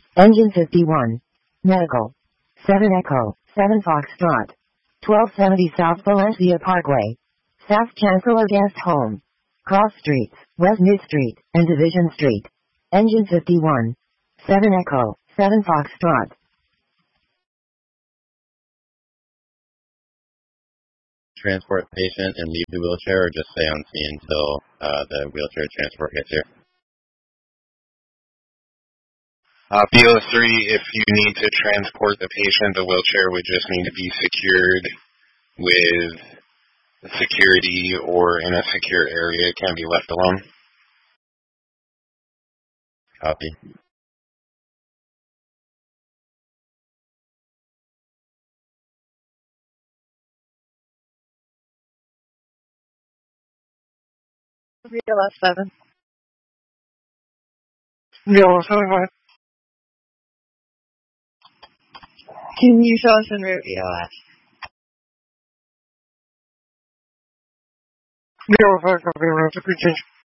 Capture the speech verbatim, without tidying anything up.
Engine fifty-one. Medical. seven Echo, seven Foxtrot. twelve seventy South Valencia Parkway. South Chancellor Guest Home. Cross Streets, West New Street, and Division Street. Engine fifty-one. seven Echo, seven Foxtrot. Transport the patient and leave the wheelchair, or just stay on scene until uh, the wheelchair transport gets here? Uh, B O three, if you need to transport the patient, the wheelchair would just need to be secured with security or in a secure area. It can't be left alone. Copy. V L S seven. V L S seven, go ahead. Can you show us en route V L S? V L S seven, copy, en route, change.